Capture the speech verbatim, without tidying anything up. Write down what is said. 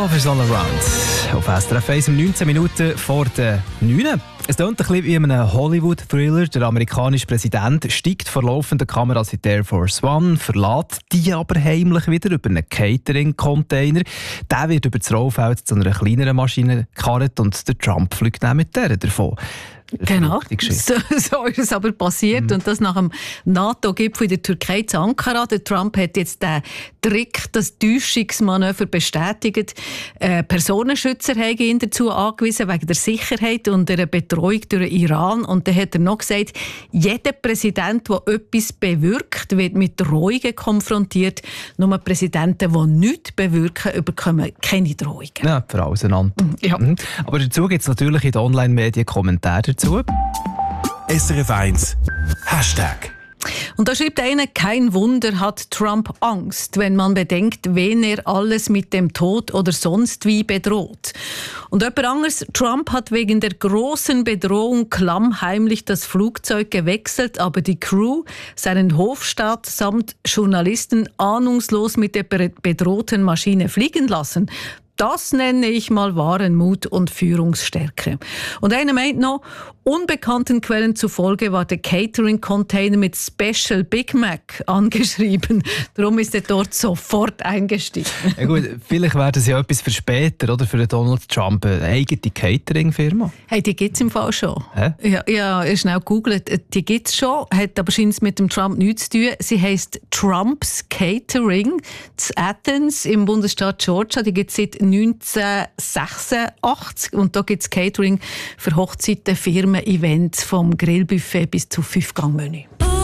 Lovers All Around. Auf S R F eins um neunzehn Minuten vor der neun. Es klingt ein bisschen wie in einem Hollywood-Thriller. Der amerikanische Präsident steigt vor laufenden Kameras in die Air Force One, verlässt die aber heimlich wieder über einen Catering-Container. Der wird über das Rollfeld zu einer kleineren Maschine gekarrt und der Trump fliegt dann mit der davon. Genau, so, so ist es aber passiert. Mhm. Und das nach dem NATO-Gipfel in der Türkei zu Ankara. Der Trump hat jetzt den Trick, das Täuschungsmanöver bestätigt. Äh, Personenschützer haben ihn dazu angewiesen, wegen der Sicherheit und der Betreuung durch den Iran. Und dann hat er noch gesagt, jeder Präsident, der etwas bewirkt, wird mit Drohungen konfrontiert. Nur Präsidenten, die nichts bewirken, bekommen keine Drohungen. Ja, für alles einander. Ja. Mhm. Aber dazu gibt es natürlich in den Online-Medien Kommentare dazu. S R F eins Hashtag. Und da schreibt einer, kein Wunder hat Trump Angst, wenn man bedenkt, wen er alles mit dem Tod oder sonst wie bedroht. Und jemand anderes, Trump hat wegen der großen Bedrohung klammheimlich das Flugzeug gewechselt, aber die Crew, seinen Hofstaat samt Journalisten ahnungslos mit der bedrohten Maschine fliegen lassen. Das nenne ich mal wahren Mut und Führungsstärke. Und einer meint noch, unbekannten Quellen zufolge war der Catering-Container mit Special Big Mac angeschrieben. Darum ist er dort sofort eingestiegen. Ja gut, vielleicht wäre das ja etwas für später, oder? Für Donald Trump, eine eigene Catering-Firma. Hey, die gibt es im Fall schon. Hä? Ja, ja, schnell gegoogelt. Die gibt es schon, hat aber scheint mit dem Trump nichts zu tun. Sie heisst Trump's Catering in Athens im Bundesstaat Georgia. Die gibt es seit neunzehnhundertsechsundachtzig und da gibt es Catering für Hochzeiten, Firmen, Events vom Grillbuffet bis zu Fünf-Gang-Menü.